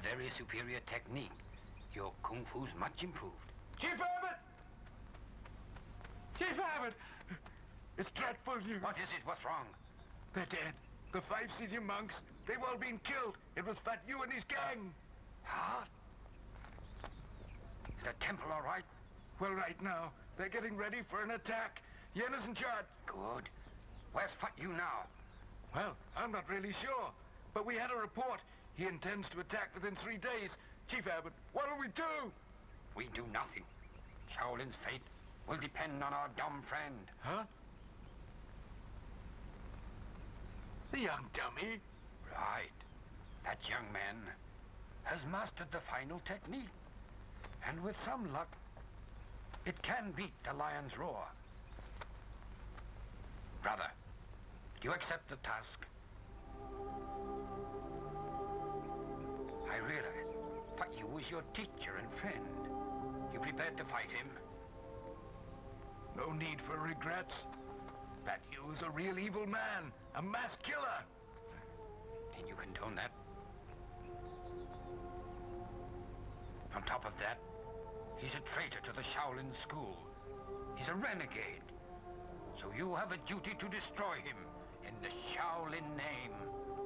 very superior technique. Your kung fu's much improved. Chief Abbott! Chief Abbott! It's dreadful news. What is it? What's wrong? They're dead. The 5 senior monks, they've all been killed. It was Fat Yu and his gang. Huh? Is the temple all right? Well, right now, they're getting ready for an attack. Yen is in charge. Good. Where's Fat Yu now? Well, I'm not really sure. But we had a report. He intends to attack within 3 days. Chief Abbott, what'll we do? We do nothing. Shaolin's fate will depend on our dumb friend. Huh? The young dummy? Right. That young man has mastered the final technique. And with some luck, it can beat the lion's roar. Brother, do you accept the task? I realize Fat Yu was your teacher and friend. You prepared to fight him? No need for regrets. Fat Yu is a real evil man, a mass killer. And you condone that? On top of that, he's a traitor to the Shaolin school. He's a renegade. So you have a duty to destroy him in the Shaolin name.